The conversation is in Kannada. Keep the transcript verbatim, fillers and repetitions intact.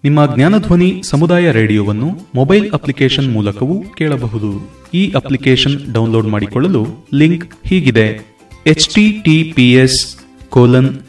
ನಿಮ್ಮ ಜ್ಞಾನಧ್ವನಿ ಸಮುದಾಯ ರೇಡಿಯೋವನ್ನು ಮೊಬೈಲ್ ಅಪ್ಲಿಕೇಶನ್ ಮೂಲಕವೂ ಕೇಳಬಹುದು. ಈ ಅಪ್ಲಿಕೇಶನ್ ಡೌನ್ಲೋಡ್ ಮಾಡಿಕೊಳ್ಳಲು ಲಿಂಕ್ ಹೀಗಿದೆ: H T T P S colon